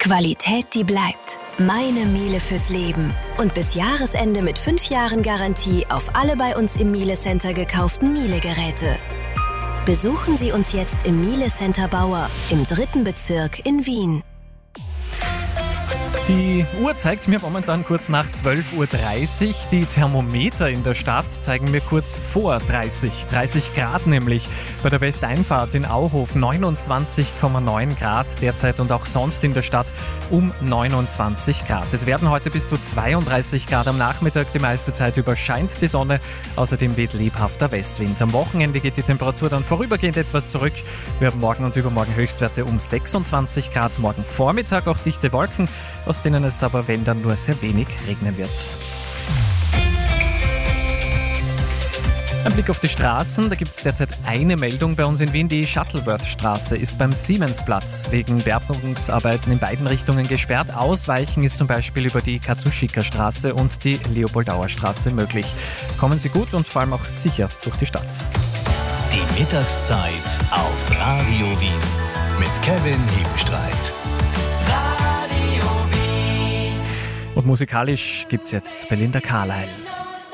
Qualität, die bleibt. Meine Miele fürs Leben. Und bis Jahresende mit 5 Jahren Garantie auf alle bei uns im Miele Center gekauften Miele-Geräte. Besuchen Sie uns jetzt im Miele Center Bauer im 3. Bezirk in Wien. Die Uhr zeigt mir momentan kurz nach 12.30 Uhr. Die Thermometer in der Stadt zeigen mir kurz vor 30 Grad nämlich. Bei der Westeinfahrt in Auhof 29,9 Grad derzeit und auch sonst in der Stadt um 29 Grad. Es werden heute bis zu 32 Grad am Nachmittag. Die meiste Zeit über scheint die Sonne. Außerdem weht lebhafter Westwind. Am Wochenende geht die Temperatur dann vorübergehend etwas zurück. Wir haben morgen und übermorgen Höchstwerte um 26 Grad. Morgen Vormittag auch dichte Wolken, aus denen es aber, wenn dann, nur sehr wenig regnen wird. Ein Blick auf die Straßen, da gibt es derzeit eine Meldung bei uns in Wien. Die Shuttleworth-Straße ist beim Siemensplatz wegen Bergungsarbeiten in beiden Richtungen gesperrt. Ausweichen ist zum Beispiel über die Katsushika-Straße und die Leopoldauer Straße möglich. Kommen Sie gut und vor allem auch sicher durch die Stadt. Die Mittagszeit auf Radio Wien mit Kevin Hebenstreit. Und musikalisch gibt's jetzt Belinda Carlisle.